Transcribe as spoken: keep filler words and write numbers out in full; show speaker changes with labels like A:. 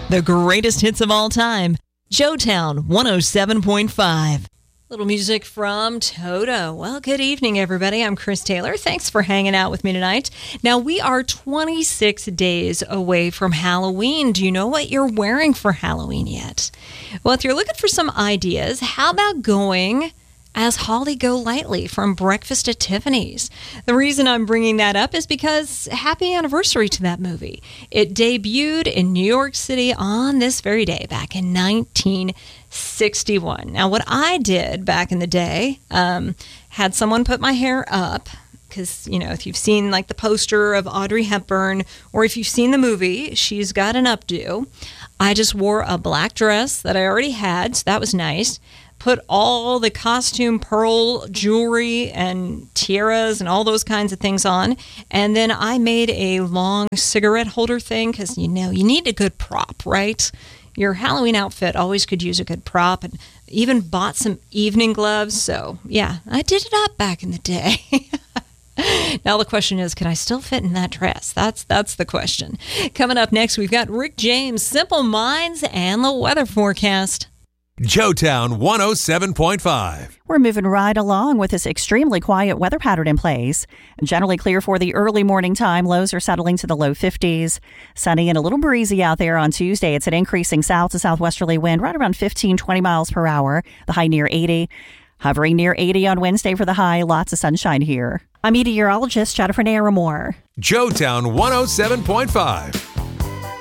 A: The greatest hits of all time. Joetown one oh seven point five. Little music from Toto. Well, good evening, everybody. I'm Chris Taylor. Thanks for hanging out with me tonight. Now, we are twenty-six days away from Halloween. Do you know what you're wearing for Halloween yet? Well, if you're looking for some ideas, how about going as Holly Golightly from Breakfast at Tiffany's? The reason I'm bringing that up is because happy anniversary to that movie. It debuted in New York City on this very day back in nineteen sixty-one. Now, what I did back in the day, um, had someone put my hair up, because, you know, if you've seen like the poster of Audrey Hepburn, or if you've seen the movie, she's got an updo. I just wore a black dress that I already had, so that was nice. Put all the costume pearl jewelry and tiaras and all those kinds of things on. And then I made a long cigarette holder thing because, you know, you need a good prop, right? Your Halloween outfit always could use a good prop, and even bought some evening gloves. So, yeah, I did it up back in the day. Now the question is, can I still fit in that dress? That's that's the question. Coming up next, we've got Rick James, Simple Minds, and the weather forecast.
B: Joetown one oh seven point five.
C: We're moving right along with this extremely quiet weather pattern in place. Generally clear for the early morning time. Lows are settling to the low fifties. Sunny and a little breezy out there on Tuesday. It's an increasing south to southwesterly wind right around fifteen, twenty miles per hour. The high near eighty. Hovering near eighty on Wednesday for the high. Lots of sunshine here. I'm meteorologist Jennifer Naramore.
B: Joetown one oh seven point five.